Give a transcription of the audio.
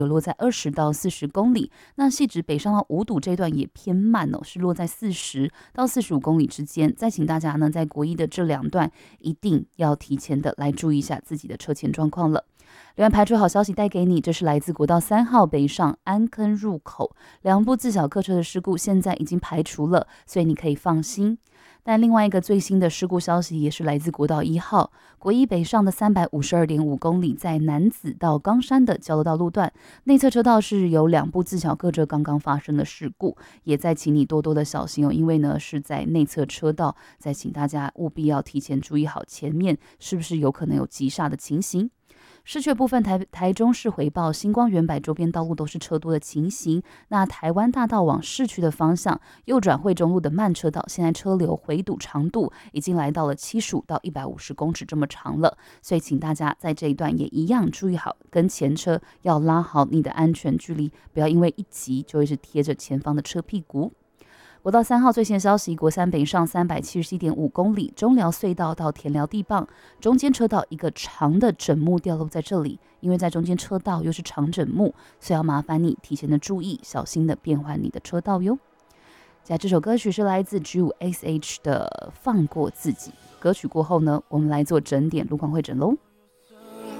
有落在20到40公里。那汐止北上到五堵这段也偏慢哦，是落在40到45公里之间。再请大家呢，在国一的这2段一定要提前的来注意一下自己的车前状况了。另外排除好消息带给你，这是来自国道3号北上安坑入口2部自小客车的事故，现在已经排除了，所以你可以放心。但另外一个最新的事故消息也是来自国道1号国一北上的352.5公里，在楠梓到冈山的交流道路段，内侧车道是有2部自小客车刚刚发生的事故，也在请你多多的小心哦，因为呢是在内侧车道，再请大家务必要提前注意好前面是不是有可能有急刹的情形。市区部分台中市回报星光远百周边道路都是车多的情形。那台湾大道往市区的方向右转惠中路的慢车道，现在车流回堵长度已经来到了75到150公尺这么长了，所以请大家在这一段也一样注意好，跟前车要拉好你的安全距离，不要因为一急就会是贴着前方的车屁股。国道3号最新消息，国3北上377.5公里，中寮隧道到田寮地磅，中间车道一个长的枕木掉落在这里，因为在中间车道又是长枕木，所以要麻烦你提前的注意，小心的变换你的车道哟。接下来这首歌曲是来自 G5SH 的《放过自己》，歌曲过后呢，我们来做整点路况会诊喽。